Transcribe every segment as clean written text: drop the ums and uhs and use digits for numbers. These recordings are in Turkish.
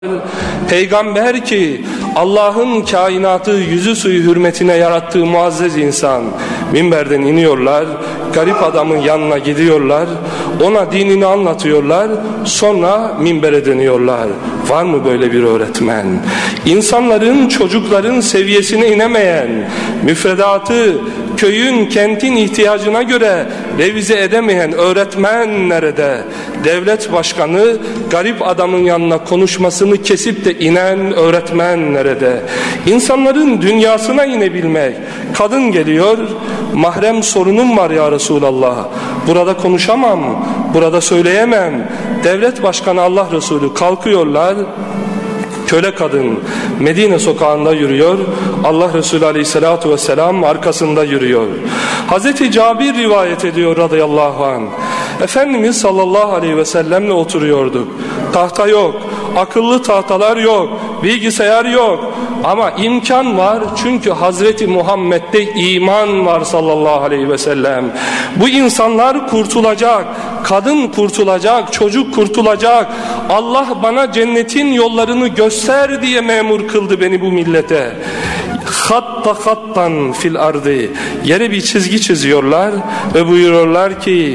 Peygamber ki Allah'ın kainatı yüzü suyu hürmetine yarattığı muazzez insan, minberden iniyorlar, garip adamın yanına gidiyorlar, ona dinini anlatıyorlar, sonra minbere dönüyorlar. Var mı böyle bir öğretmen? İnsanların, çocukların seviyesine inemeyen, müfredatı köyün, kentin ihtiyacına göre revize edemeyen öğretmen nerede? Devlet başkanı garip adamın yanına konuşmasını kesip de inen öğretmen nerede? İnsanların dünyasına inebilmek. Kadın geliyor, mahrem sorunum var ya Resulallah, burada konuşamam, burada söyleyemem. Devlet başkanı Allah Resulü kalkıyorlar, köle kadın Medine sokağında yürüyor, Allah Resulü Aleyhisselatü Vesselam arkasında yürüyor. Hazreti Cabir rivayet ediyor radıyallahu anh, Efendimiz sallallahu aleyhi ve sellemle oturuyorduk. Tahta yok, akıllı tahtalar yok, bilgisayar yok, ama imkan var çünkü Hazreti Muhammed'de iman var sallallahu aleyhi ve sellem. Bu insanlar kurtulacak, kadın kurtulacak, çocuk kurtulacak. Allah bana cennetin yollarını göster diye memur kıldı beni bu millete. Hatta hattan fil ardı, yere bir çizgi çiziyorlar ve buyuruyorlar ki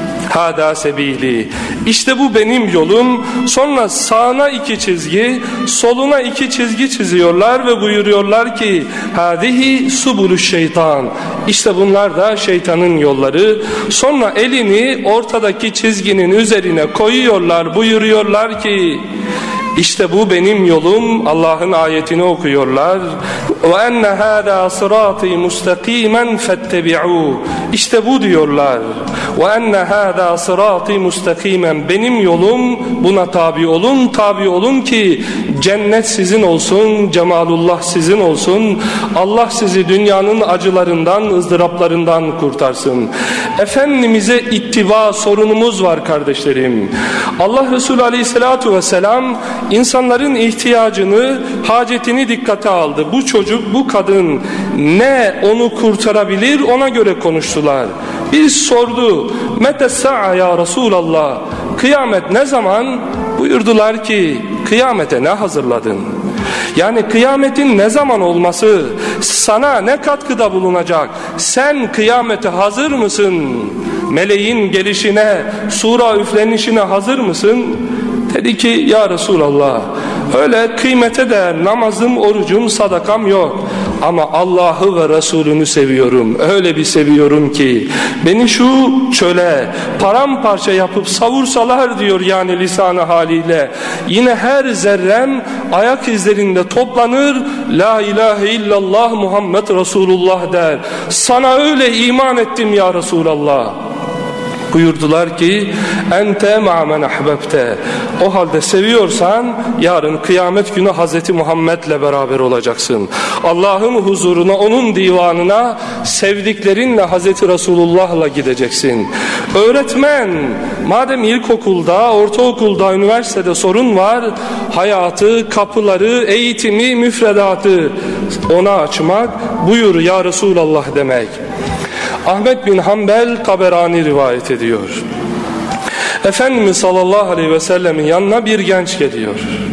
hâdâ sebîlî, İşte bu benim yolum. Sonra sağına iki çizgi, soluna iki çizgi çiziyorlar ve buyuruyorlar ki hâdihi subulü şeytan, İşte bunlar da şeytanın yolları. Sonra elini ortadaki çizginin üzerine koyuyorlar, buyuruyorlar ki İşte bu benim yolum. Allah'ın ayetini okuyorlar. وَاَنَّ هَذَا صِرَاطِي مُسْتَقِيمًا فَاتَّبِعُوا, İşte bu diyorlar. وَاَنَّ هَذَا صِرَاطِي مُسْتَقِيمًا, Benim yolum, buna tabi olun, tabi olun ki cennet sizin olsun, cemalullah sizin olsun. Allah sizi dünyanın acılarından, ızdıraplarından kurtarsın. Efendimiz'e ittiba sorunumuz var kardeşlerim. Allah Resulü Aleyhisselatü Vesselam insanların ihtiyacını, hacetini dikkate aldı. Bu çocuk, bu kadın ne onu kurtarabilir, ona göre konuştular. Bir sordu, mete sa'a ya Resulallah, kıyamet ne zaman? Buyurdular ki kıyamete ne hazırladın? Yani kıyametin ne zaman olması sana ne katkıda bulunacak? Sen kıyamete hazır mısın? Meleğin gelişine, sura üflenişine hazır mısın? Dedi ki ya Resulallah, öyle kıymete değer namazım, orucum, sadakam yok. Ama Allah'ı ve Resulünü seviyorum. Öyle bir seviyorum ki beni şu çöle paramparça yapıp savursalar diyor, yani lisanı haliyle, yine her zerrem ayak izlerinde toplanır, la ilahe illallah Muhammed Resulullah der. Sana öyle iman ettim ya Resulallah. Buyurdular ki ente ma men ahbebte, o halde seviyorsan yarın kıyamet günü Hazreti Muhammed'le beraber olacaksın. Allah'ın huzuruna, onun divanına sevdiklerinle, Hazreti Resulullah'la gideceksin. Öğretmen, madem ilkokulda, ortaokulda, üniversitede sorun var, hayatı, kapıları, eğitimi, müfredatı ona açmak, buyur ya Resulallah demek. Ahmet bin Hanbel Taberani rivayet ediyor. Efendimiz sallallahu aleyhi ve sellemin yanına bir genç geliyor.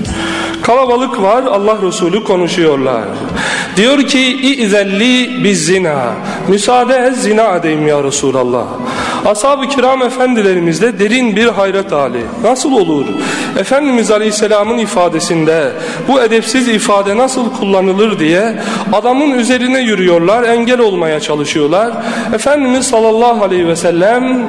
Kalabalık var, Allah Resulü konuşuyorlar. Diyor ki İ'zelli biz zina, müsaade et zina edeyim ya Resulallah. Ashab-ı kiram efendilerimizde derin bir hayret hali. Nasıl olur? Efendimiz Aleyhisselam'ın ifadesinde bu edepsiz ifade nasıl kullanılır diye adamın üzerine yürüyorlar, engel olmaya çalışıyorlar. Efendimiz sallallahu aleyhi ve sellem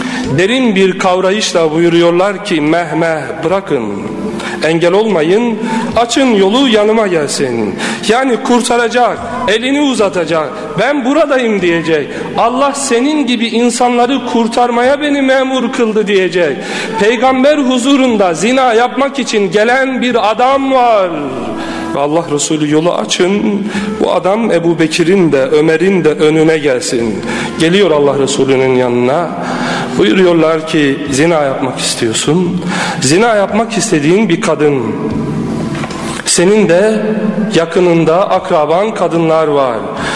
derin bir kavrayışla buyuruyorlar ki mehmeh, bırakın, engel olmayın, açın yolu, yanıma gelsin. Yani kurtaracak, elini uzatacak, ben buradayım diyecek. Allah senin gibi insanları kurtarmaya beni memur kıldı diyecek. Peygamber huzurunda zina yapmak için gelen bir adam var. Ve Allah Resulü yolu açın, bu adam Ebu Bekir'in de Ömer'in de önüne gelsin. Geliyor Allah Resulü'nün yanına. Buyuruyorlar ki zina yapmak istiyorsun. Zina yapmak istediğin bir kadın. Senin de yakınında akraban kadınlar var.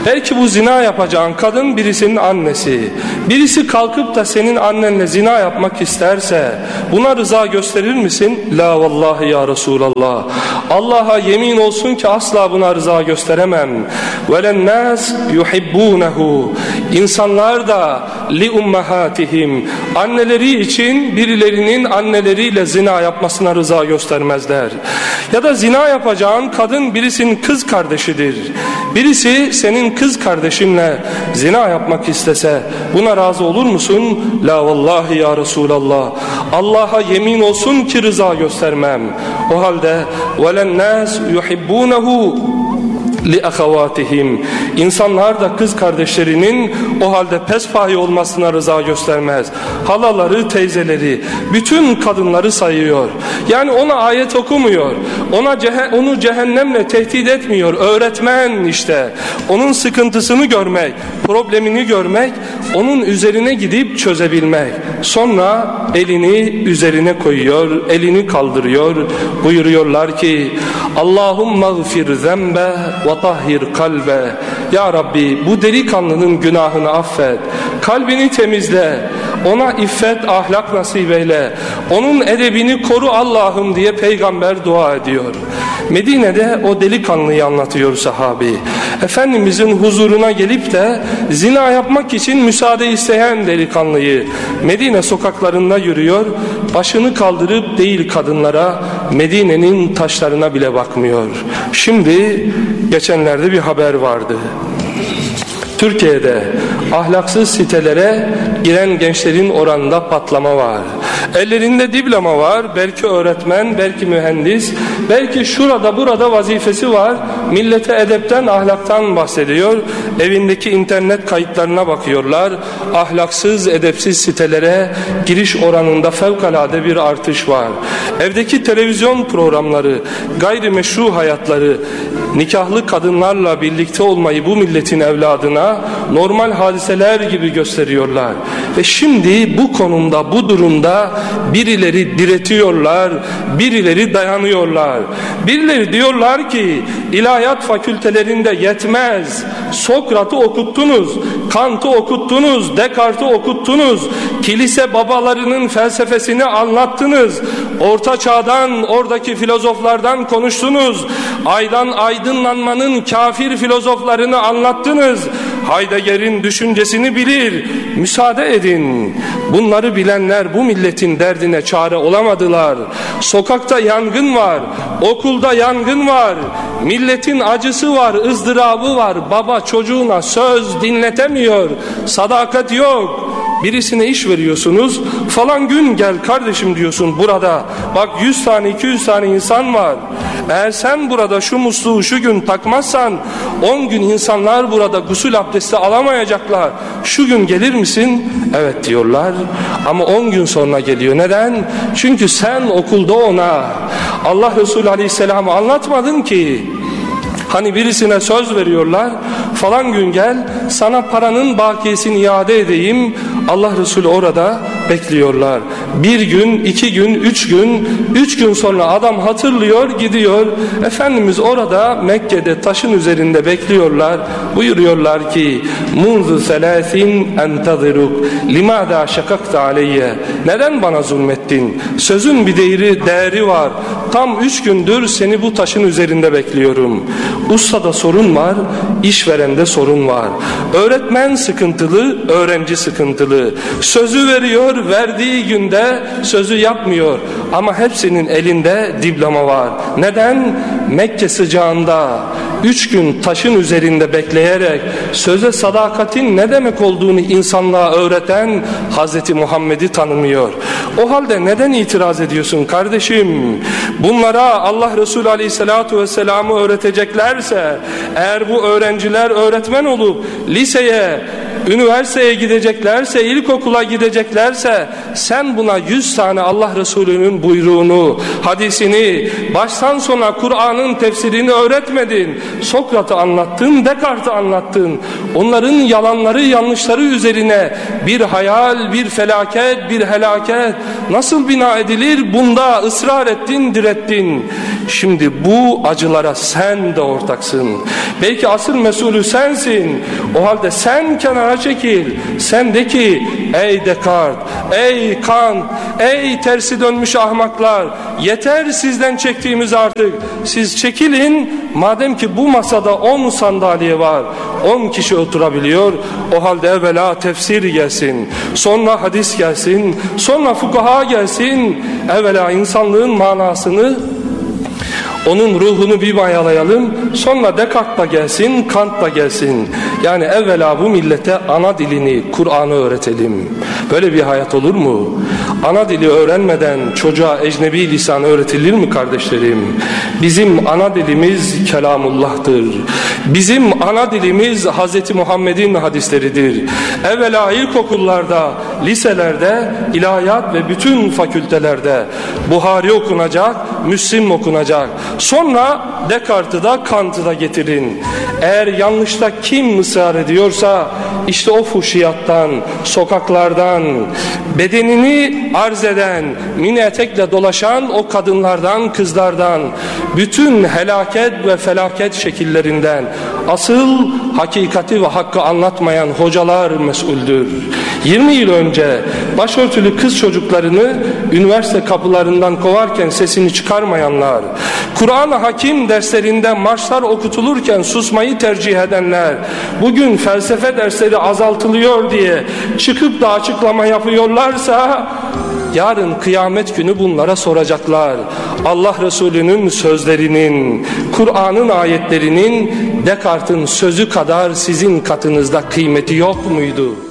Belki bu zina yapacağın kadın birisinin annesi. Birisi kalkıp da senin annenle zina yapmak isterse buna rıza gösterir misin? La vallahi ya Resulallah. Allah'a yemin olsun ki asla buna rıza gösteremem. Velen nas yuhibbunehu. İnsanlar da li ummahatihim. Anneleri için birilerinin anneleriyle zina yapmasına rıza göstermezler. Ya da zina yapacağın kadın birisinin kız kardeşidir. Birisi senin kız kardeşinle zina yapmak istese buna razı olur musun? La vallahi ya Resulallah. Allah'a yemin olsun ki rıza göstermem. O halde velen nas yuhibbunehu li ahavatihim. İnsanlar da kız kardeşlerinin o halde pespahi olmasına rıza göstermez. Halaları, teyzeleri, bütün kadınları sayıyor. Yani ona ayet okumuyor. Onu cehennemle tehdit etmiyor. Öğretmen işte. Onun sıkıntısını görmek, problemini görmek, onun üzerine gidip çözebilmek. Sonra elini üzerine koyuyor, elini kaldırıyor. Buyuruyorlar ki Allahümme gfir zembe ve tahhir kalbe. Ya Rabbi bu delikanlının günahını affet. Kalbini temizle. Ona iffet, ahlak nasip eyle. Onun edebini koru Allah'ım diye peygamber dua ediyor. Medine'de o delikanlıyı anlatıyor sahabi. Efendimizin huzuruna gelip de zina yapmak için müsaade isteyen delikanlıyı Medine sokaklarında yürüyor. Başını kaldırıp değil kadınlara, Medine'nin taşlarına bile bakmıyor. Şimdi geçenlerde bir haber vardı. Türkiye'de ahlaksız sitelere giren gençlerin oranında patlama var. Ellerinde diploma var, belki öğretmen, belki mühendis, belki şurada burada vazifesi var. Millete edepten, ahlaktan bahsediyor. Evindeki internet kayıtlarına bakıyorlar. Ahlaksız, edepsiz sitelere giriş oranında fevkalade bir artış var. Evdeki televizyon programları, gayrimeşru hayatları, nikahlı kadınlarla birlikte olmayı bu milletin evladına normal hadiseler gibi gösteriyorlar. Ve şimdi bu konumda, bu durumda birileri diretiyorlar, birileri dayanıyorlar. Birileri diyorlar ki ilahiyat fakültelerinde yetmez. Sokrat'ı okuttunuz, Kant'ı okuttunuz, Descartes'i okuttunuz, kilise babalarının felsefesini anlattınız, Orta Çağ'dan, oradaki filozoflardan konuştunuz, aydan aydınlanmanın kafir filozoflarını anlattınız, Heidegger'in düşüncesini bilir, müsaade edin. Bunları bilenler bu milletin derdine çare olamadılar. Sokakta yangın var, okulda yangın var, milletin acısı var, ızdırabı var. Baba çocuğuna söz dinletemiyor, sadakat yok. Birisine iş veriyorsunuz, falan gün gel kardeşim diyorsun burada. Bak 100 tane 200 tane insan var. Eğer sen burada şu musluğu şu gün takmazsan 10 gün insanlar burada gusül abdesti alamayacaklar. Şu gün gelir misin? Evet diyorlar ama 10 gün sonra geliyor. Neden? Çünkü sen okulda ona Allah Resulü Aleyhisselam'ı anlatmadın ki. Hani birisine söz veriyorlar, falan gün gel sana paranın bakiyesini iade edeyim. Allah Resulü orada bekliyorlar. Bir gün, 2 gün, 3 gün, 3 gün sonra adam hatırlıyor, gidiyor. Efendimiz orada Mekke'de taşın üzerinde bekliyorlar. Buyuruyorlar ki munzu selasin entaziruk limada şakakta aleyye. Neden bana zulmettin? Sözün bir değeri var. Tam 3 gündür seni bu taşın üzerinde bekliyorum. Ustada sorun var, işverende sorun var. Öğretmen sıkıntılı, öğrenci sıkıntılı. Sözü veriyor, verdiği günde sözü yapmıyor. Ama hepsinin elinde diploma var. Neden? Mekke sıcağında 3 gün taşın üzerinde bekleyerek söze sadakatin ne demek olduğunu insanlığa öğreten Hazreti Muhammed'i tanımıyor. O halde neden itiraz ediyorsun kardeşim? Bunlara Allah Resulü Aleyhisselatü Vesselam'ı öğreteceklerse, eğer bu öğrenciler öğretmen olup liseye, üniversiteye gideceklerse, ilkokula gideceklerse, sen buna 100 tane Allah Resulü'nün buyruğunu, hadisini, baştan sona Kur'an'ın tefsirini öğretmedin. Sokrat'ı anlattın, Descartes'i anlattın. Onların yalanları, yanlışları üzerine bir hayal, bir felaket, bir helaket nasıl bina edilir? Bunda ısrar ettin, direttin. Şimdi bu acılara sen de ortaksın. Belki asıl mesulü sensin. O halde sen kenara çekil. Sen de ki ey Descartes, ey Kant, ey tersi dönmüş ahmaklar, yeter sizden çektiğimiz artık. Siz çekilin. Madem ki bu masada 10 sandalye var, 10 kişi oturabiliyor, o halde evvela tefsir gelsin, sonra hadis gelsin, sonra fukaha gelsin. Evvela insanlığın manasını, onun ruhunu bir mayalayalım, sonra Descartes da gelsin, Kant da gelsin. Yani evvela bu millete ana dilini, Kur'an'ı öğretelim. Böyle bir hayat olur mu? Ana dili öğrenmeden çocuğa ecnebi lisan öğretilir mi kardeşlerim? Bizim ana dilimiz Kelamullah'tır. Bizim ana dilimiz Hz. Muhammed'in hadisleridir. Evvela ilkokullarda, liselerde, ilahiyat ve bütün fakültelerde Buhari okunacak, Müslim okunacak. Sonra Descartes'ı da Kant'ı da getirin. Eğer yanlışta kim ısrar ediyorsa işte o fuhşiyattan, sokaklardan, bedenini arz eden, mini etekle dolaşan o kadınlardan, kızlardan, bütün helaket ve felaket şekillerinden asıl hakikati ve hakkı anlatmayan hocalar mesuldür. 20 yıl önce başörtülü kız çocuklarını üniversite kapılarından kovarken sesini çıkarmayanlar, Kur'an-ı Hakim derslerinde marşlar okutulurken susmayı tercih edenler, bugün felsefe dersleri azaltılıyor diye çıkıp da açıklama yapıyorlarsa, yarın kıyamet günü bunlara soracaklar. Allah Resulü'nün sözlerinin, Kur'an'ın ayetlerinin Descartes'in sözü kadar sizin katınızda kıymeti yok muydu?